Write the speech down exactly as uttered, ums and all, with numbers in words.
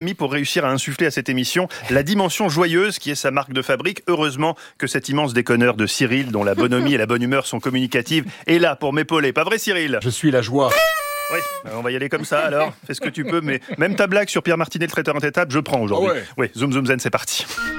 demie pour réussir à insuffler à cette émission la dimension joyeuse qui est sa marque de fabrique. Heureusement que cet immense déconneur de Cyril, dont la bonhomie et la bonne humeur sont communicatives, est là pour m'épauler. Pas vrai, Cyril ? Je suis la joie. Oui, on va y aller comme ça alors. Fais ce que tu peux, mais même ta blague sur Pierre Martinet, le traiteur intêtable, je prends aujourd'hui. Ah ouais. Oui, zoom zoom zen, c'est parti.